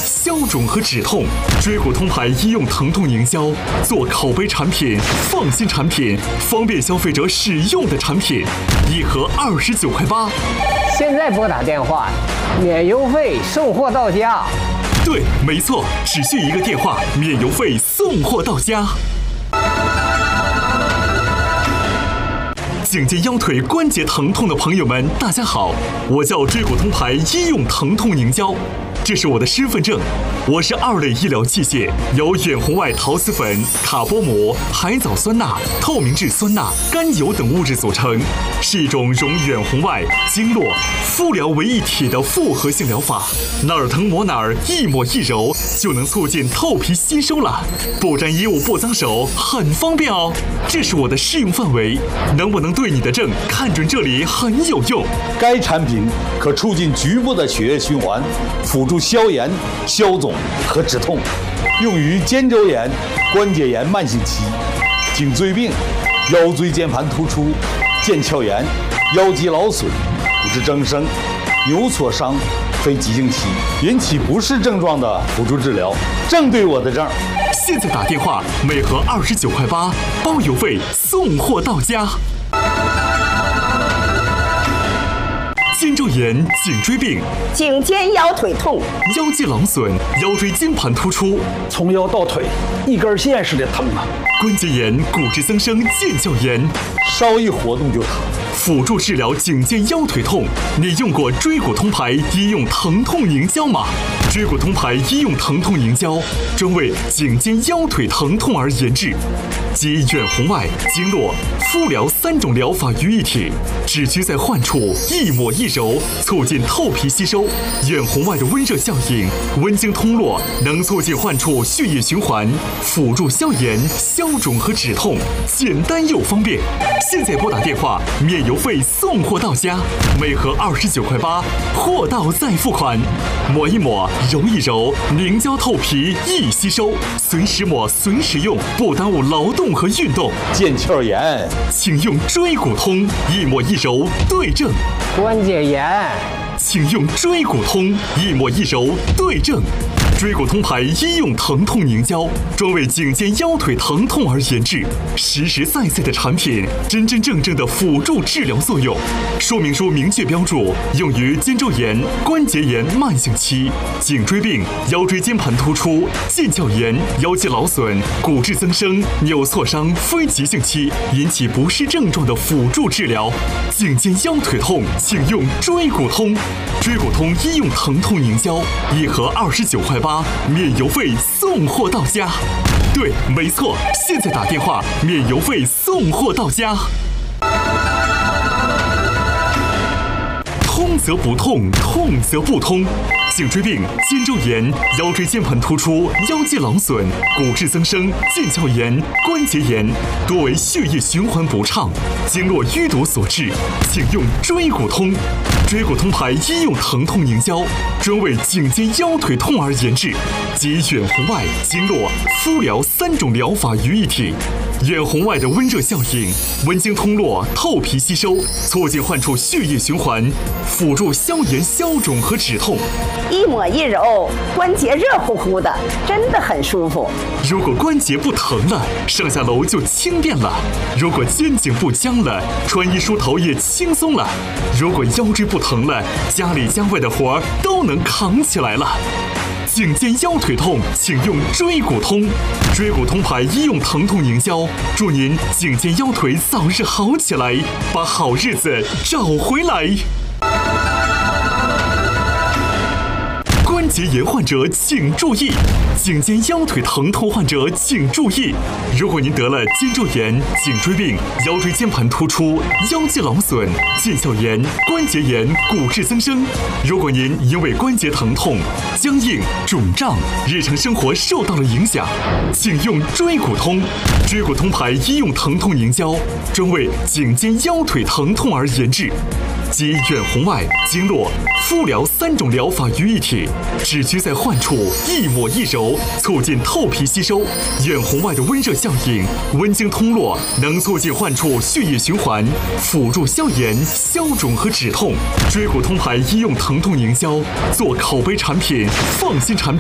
消肿和止痛。椎骨通牌医用疼痛凝胶，做口碑产品、放心产品、方便消费者使用的产品，一盒29.8块。 现在拨打电话，免邮费送货到家。 对，没错，只需一个电话，免邮费送货到家。颈肩腰腿关节疼痛的朋友们，大家好，我叫椎骨通牌医用疼痛凝胶，这是我的身份证。我是2类医疗器械，由远红外陶瓷粉、卡波膜、海藻酸钠、透明质酸钠、甘油等物质组成，是一种融远红外、经络、敷疗为一体的复合性疗法。哪儿疼抹哪儿，一抹一揉就能促进透皮吸收了，不沾衣物不脏手，很方便哦。这是我的适用范围，能不能对你的症看准这里很有用。 该产品可促进局部的血液循环，辅助消炎、消肿和止痛，用于肩周炎、关节炎慢性期、颈椎病、腰椎间盘突出、腱鞘炎、腰肌劳损、骨质增生、扭挫伤、非急性期引起不适症状的辅助治疗，正对我的症。 现在打电话，每盒29.8块，包邮费送货到家。肩周炎、颈椎病、 颈肩腰腿痛、 腰肌劳损、腰椎间盘突出， 从腰到腿一根线似的疼啊！ 关节炎、骨质增生、腱鞘炎， 稍一活动就疼。 辅助治疗颈肩腰腿痛，你用过椎骨通牌医用疼痛凝胶吗？椎骨通牌医用疼痛凝胶专为颈肩腰腿疼痛而研制，集远红外、经络、敷疗3种疗法于一体，只需在患处一抹一揉，促进透皮吸收。远红外的温热效应，温经通络，能促进患处血液循环，辅助消炎、消肿和止痛，简单又方便。现在拨打电话，免邮费送货到家，每盒29.8块，货到再付款。抹一抹，揉一揉，凝胶透皮易吸收，随时抹随时用，不耽误劳动和运动。 腱鞘炎， 请用椎骨通，一抹一揉对症。 关节炎， 请用椎骨通，一抹一揉对症。椎骨通牌医用疼痛凝胶专为颈肩腰腿疼痛而研制，实实在在的产品，真真正正的辅助治疗作用。说明书明确标注，用于肩周炎、关节炎慢性期、颈椎病、腰椎间盘突出、腱鞘炎、腰肌劳损、骨质增生、扭挫伤非急性期引起不适症状的辅助治疗。颈肩腰腿痛，请用椎骨通。椎骨通医用疼痛凝胶，一盒29.8块，免邮费送货到家。对，没错，现在打电话，免邮费送货到家。通则不痛，痛则不通。颈椎病、肩周炎、腰椎间盘突出、腰肌劳损、骨质增生、腱鞘炎、关节炎，多为血液循环不畅、经络淤堵所致，请用椎骨通。椎骨通牌医用疼痛凝胶专为颈肩腰腿痛而研制，集远红外、经络、敷疗3种疗法于一体。远红外的温热效应，温经通络，透皮吸收，促进患处血液循环，辅助消炎、消肿和止痛。 一抹一揉，关节热乎乎的，真的很舒服。 如果关节不疼了，上下楼就轻便了；如果肩颈不僵了，穿衣梳头也轻松了；如果腰椎不疼了，家里家外的活儿都能扛起来了。颈肩腰腿痛，请用椎骨通。椎骨通牌医用疼痛凝胶，祝您颈肩腰腿早日好起来，把好日子找回来。关节炎患者请注意，颈肩腰腿疼痛患者请注意，如果您得了肩周炎、颈椎病、腰椎间盘突出、腰肌劳损、腱鞘炎、关节炎、骨质增生，如果您因为关节疼痛、僵硬、肿胀，日常生活受到了影响，请用椎骨通。椎骨通牌医用疼痛凝胶专为颈肩腰腿疼痛而研制，集远红外、经络、敷疗3种疗法于一体，只需在患处一抹一揉，促进透皮吸收。远红外的温热效应，温经通络，能促进患处血液循环，辅助消炎、消肿和止痛。椎骨通牌医用疼痛凝胶，做口碑产品、放心产品。